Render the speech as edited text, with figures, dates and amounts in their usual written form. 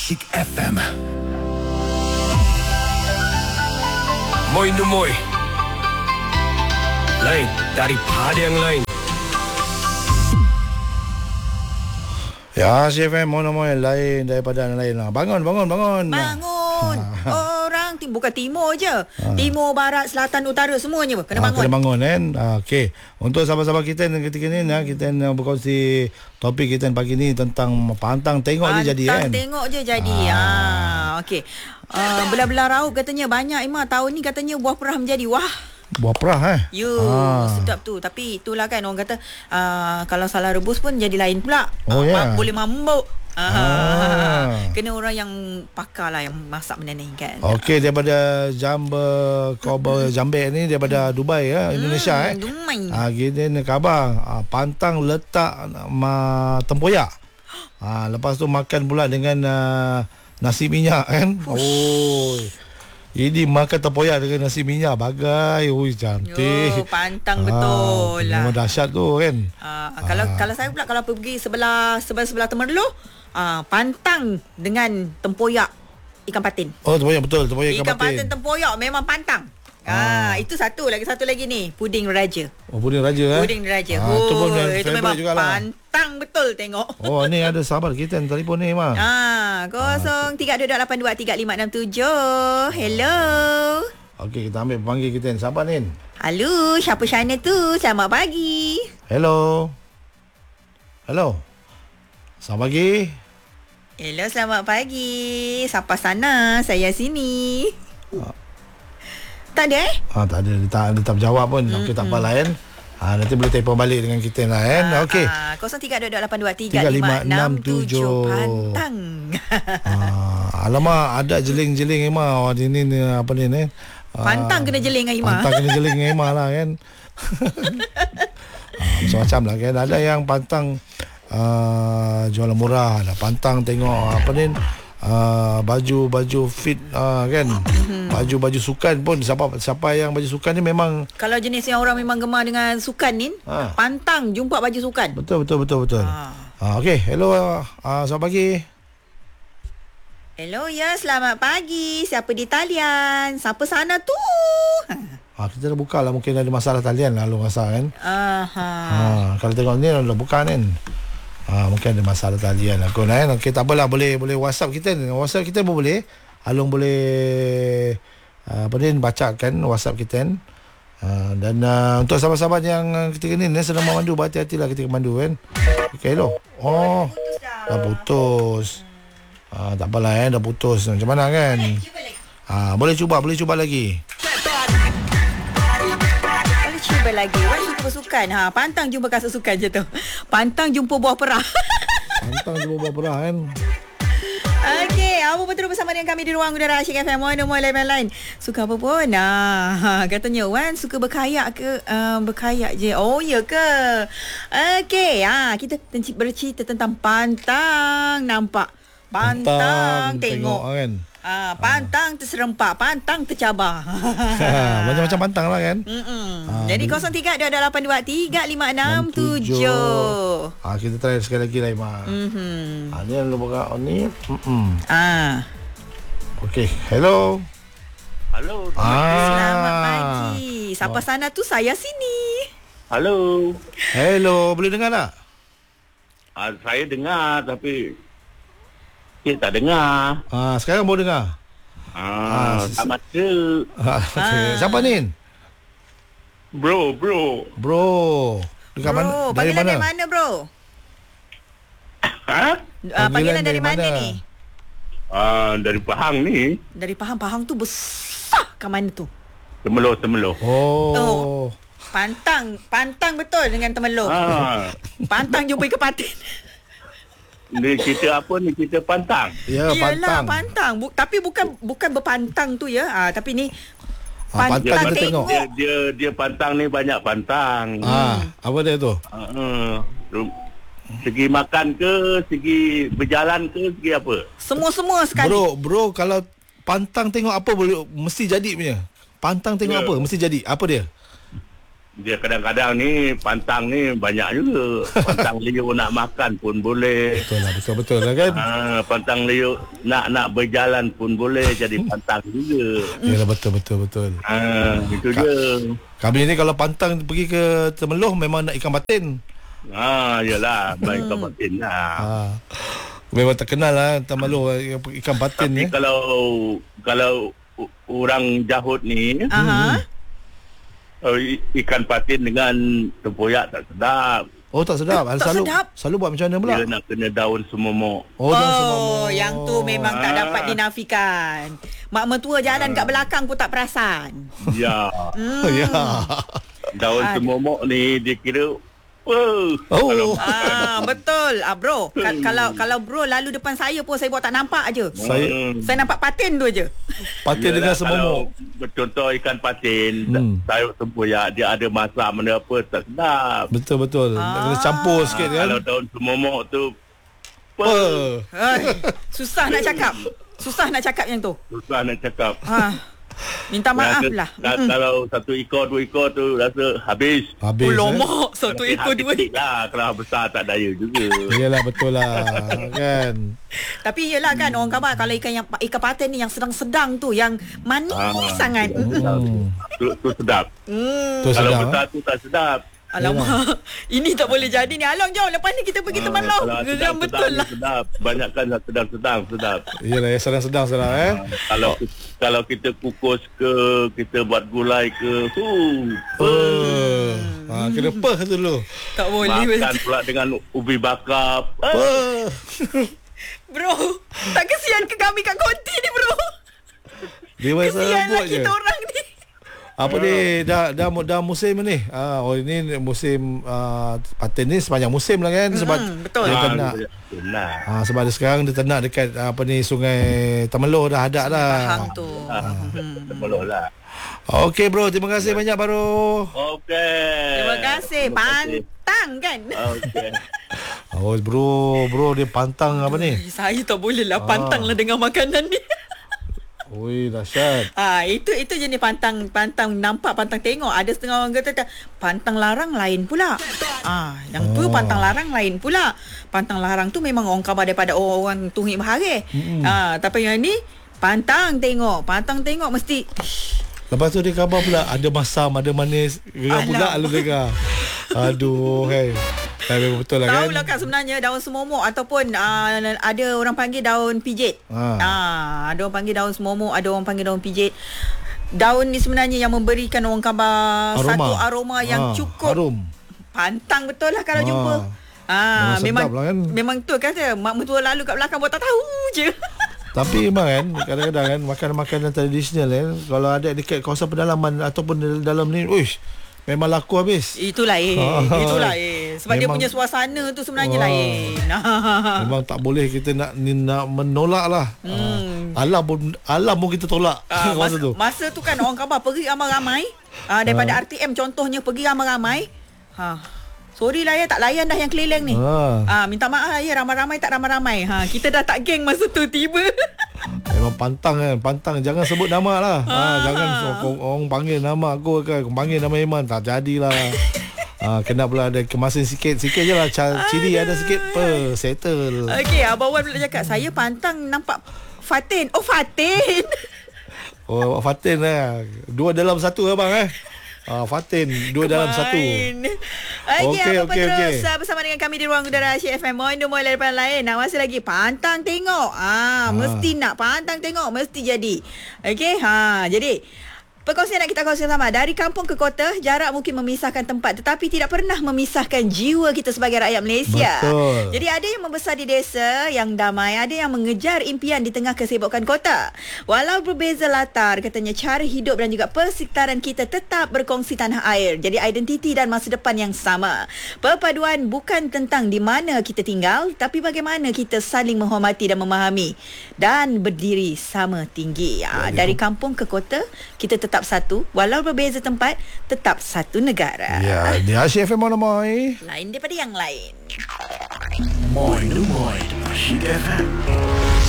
Asyik FM. Moi Numoy. Lain daripada yang lain. Ya, CFM mono lain daripada yang lain lah. Bangun. Bangun. Orang bukan timur je. Timur, barat, selatan, utara semuanya kena bangun. Kena bangun kan. Okey. Untuk sahabat-sahabat kita ketika ni kita berkongsi topik kita pagi ni tentang pantang tengok je jadi kan. Pantang tengok je jadi. Okey. Belah-belah raup katanya banyak Ima tahun ni katanya buah perah menjadi. Wah. Buah perah sedap tu. Tapi itulah kan orang kata kalau salah rebus pun jadi lain pula. Boleh mambuk. Kena orang yang pakar lah yang masak benda ni kan. Okey, daripada Jambek ni daripada Dubai Indonesia Dubai. Gini khabar pantang letak tempoyak. Lepas tu makan pula dengan nasi minyak kan. Ini makan tempoyak dengan nasi minyak bagai. Cantik. Pantang betul lah. Memang dahsyat tu kan. Kalau saya pula kalau pergi sebelah Temerloh, pantang dengan tempoyak ikan patin. Tempoyak betul, tempoyak ikan patin. Tempoyak memang pantang. Itu satu lagi ni, puding raja. Puding raja Puding raja. Itu memang pantang betul tengok. Ni ada sahabat kita yang telefon ni Mak. 0322823667. Hello. Okey, kita ambil panggil kita sahabat ni. Halo, siapa sana tu? Selamat pagi. Hello. Selamat pagi. Hello, selamat pagi. Siapa sana? Saya sini. Tak ada tak ada. Dia tak berjawab pun. Okey, tak apa lah kan. Nanti boleh telefon balik dengan kita lah kan. Okey. 0322823667. Pantang. Alamak, ada jeling-jeling Ima. Ini apa ni ni? Pantang kena jeling dengan Ima. Pantang kena jeling dengan Ima lah kan. Macam-macam lah kan. Ada yang pantang jualan murah, ada pantang tengok apa ni baju fit kan. Baju sukan pun siapa yang baju sukan ni memang kalau jenis yang orang memang gemar dengan sukan ni pantang jumpa baju sukan. Betul. Okey, hello, selamat pagi. Hello ya, selamat pagi. Siapa di talian? Siapa sana tu? Kita dah buka lah. Mungkin ada masalah talian lah lu rasa kan. Kalau tengok ni dah buka kan. Mungkin ada masalah talian lah kan. Okey, tak apalah, boleh WhatsApp kita. WhatsApp kita pun boleh. Alung boleh bacakan WhatsApp kita. Dan untuk sahabat-sahabat yang ketika ni sedang memandu, berhati-hatilah ketika memandu kan. Okey, hello. Dah putus. Tak apalah dah putus. Macam mana kan? Boleh cuba lagi. Cuba lagi. Orang suka bersukan. Pantang jumpa kasut sukan je tu. Pantang jumpa buah perah. Pantang jumpa buah perah kan. Okey, apa betul bersama dengan kami di ruang udara Asyik FM. Lain-lain. Suka apa pun. Katanya Wan suka berkayak ke? Berkayak je. Oh, ya ke? Okey, kita bercerita tentang pantang. Nampak? Pantang tengok kan. Pantang terserempak, pantang tercabar. Macam-macam pantang lah kan. Jadi 0322835667. Kita try sekali lagi lah Ima. Ni yang lupa ni. Okey, hello. Selamat pagi. Siapa sana tu? Saya sini. Hello, boleh dengar tak? Saya dengar tapi saya tak dengar. Sekarang boleh dengar. Tak mata. Siapa ni? Bro. Dekat mana? Dari mana bro? Panggilan dari mana ni? Dari Pahang ni. Dari Pahang tu besar ke mana tu? Temerloh. Pantang betul dengan Temerloh. Pantang jumpa ikan patin. Ni kita apa ni? Kita pantang. Ya, Yelah, pantang. Tapi bukan berpantang tu ya. Tapi ni pantang tengok. Dia pantang ni banyak pantang. Apa dia tu? Segi makan ke, segi berjalan ke, segi apa? Semua sekali. Bro, kalau pantang tengok apa boleh mesti jadi punya. Pantang tengok apa mesti jadi. Apa dia? dia kadang-kadang ni pantang ni banyak juga. Pantang liu nak makan pun boleh. Betul lah kan. Pantang liu nak berjalan pun boleh jadi pantang juga. Yalah, betul. Itu dia. Kami ni kalau pantang pergi ke Temeloh memang nak ikan batin. Yalah, baik ikan batin lah. Memang terkenal lah Temeloh ikan batin ni. Tapi kalau orang Jahut ni, ikan patin dengan tempoyak tak sedap. Oh, tak sedap. Selalu buat macam mana pula? Dia nak kena daun semomok. Daun semomok. Yang tu memang tak dapat dinafikan. Mak mentua jalan kat belakang pun tak perasan. Ya. Ya. Daun semomok ni dia kira betul. Bro, kalau bro lalu depan saya pun saya buat tak nampak aje. Saya nampak patin tu aje. Patin dengan semomok. Contoh ikan patin, sayur tempoyak dia ada masak mana apa tak sedap. Betul. Kena campur sikit kan. Kalau daun semomok tu susah nak cakap yang tu. Susah nak cakap. Minta maaf lah. Kalau 1 ekor 2 ekor tu rasa habis. Lomak 1 ekor 2 lah. Kalau besar tak daya juga. Yelah, betul lah kan. Tapi yelah kan orang khabar kalau ikan patin ni yang sedang-sedang tu, yang manis sangat. Tu sedap. Kalau besar tu tak sedap. Alamak, ini tak boleh jadi ni. Along jom, lepas ni kita pergi Temeloh. Geram betul lah. Sedap. Banyakkan sedang. Yelah, sedang Kalau kita kukus ke, kita buat gulai ke, kena peh dulu. Tak boleh. Makan pula dengan ubi bakar. Bro, tak kesian ke kami kat konti ni bro? Kesian lah kita orang ni. Apa ni dah musim ni. Ini musim patin ni sepanjang musim lah kan, sebab betul. Dia ternak. Sebab sekarang dia ternak dekat Sungai Temeloh dah ada dah. Faham tu. Temeloh lah. Okey bro, terima kasih banyak bro. Okey. Terima kasih. Pantang kan? Okey. Bro dia pantang apa ni? Saya tak boleh lah pantang lah dengan makanan ni. Oi, dahsyat. Itu jenis pantang nampak, pantang tengok. Ada setengah orang kata pantang larang lain pula. Yang tu pantang larang lain pula. Pantang larang tu memang orang khabar daripada orang Tuhik Bahari. Tapi yang ni pantang tengok mesti. Lepas tu dia khabar pula ada masam, ada manis. Geram pula lu dengar. Aduh, betul lah kan. Tahu lah kan sebenarnya daun semomok ataupun ada orang panggil daun pijit. Ada orang panggil daun semomok, ada orang panggil daun pijit. Daun ni sebenarnya yang memberikan orang khabar satu aroma yang cukup harum. Pantang betul lah kalau jumpa. Memang lah kan? Memang tu kata mak mentua lalu kat belakang buat tak tahu je. Tapi memang kan kadang-kadang kan makanan tradisional kan, kalau ada dekat kawasan pedalaman ataupun dalam ni, memang laku habis. Itu lain. Sebab memang, dia punya suasana tu sebenarnya lain. Memang tak boleh kita nak menolak lah. Alam pun kita tolak masa tu kan orang khabar pergi ramai-ramai daripada RTM contohnya, pergi ramai-ramai. Sorry lah ya, tak layan dah yang keliling ni. Minta maaf lah ya, ramai-ramai tak ramai-ramai. Kita dah tak geng masa tu tiba. Memang pantang kan. Pantang, jangan sebut nama lah. Jangan orang panggil nama aku kan, panggil nama Iman, tak jadilah. Kena pula ada kemasin sikit je lah. Cili ada sikit, settle. Okey, Abang Wan pula cakap, saya pantang nampak Fatin. Fatin. Fatin lah. 2 dalam 1 abang Fatin 2 dalam 1. Okey, terus bersama dengan kami di Ruang Udara Asyik FM. Mohon mulai daripada lain. Masih lagi pantang tengok. Mesti nak pantang tengok, mesti jadi. Okey, jadi perkongsian yang kita kongsikan sama. Dari kampung ke kota, jarak mungkin memisahkan tempat, tetapi tidak pernah memisahkan jiwa kita sebagai rakyat Malaysia. Betul. Jadi ada yang membesar di desa yang damai, ada yang mengejar impian di tengah kesibukan kota. Walau berbeza latar, katanya cara hidup dan juga persekitaran kita tetap berkongsi tanah air. Jadi identiti dan masa depan yang sama. Perpaduan bukan tentang di mana kita tinggal, tapi bagaimana kita saling menghormati dan memahami dan berdiri sama tinggi. Dari kampung ke kota, kita tetap satu, walau berbeza tempat, tetap satu negara. Ya, di Asyik FM Moy. Lain daripada yang lain. Moy Asyik FM.